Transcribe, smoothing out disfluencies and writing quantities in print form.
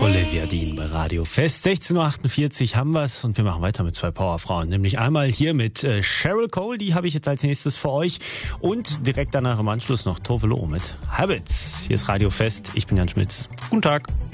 Olivia Dean bei Radio Fest. 16.48 Uhr haben wir's und wir machen weiter mit zwei Powerfrauen. Nämlich einmal hier mit Cheryl Cole, die habe ich jetzt als nächstes für euch. Und direkt danach im Anschluss noch Tove Lo mit Habits. Hier ist Radio Fest, ich bin Jan Schmitz. Guten Tag.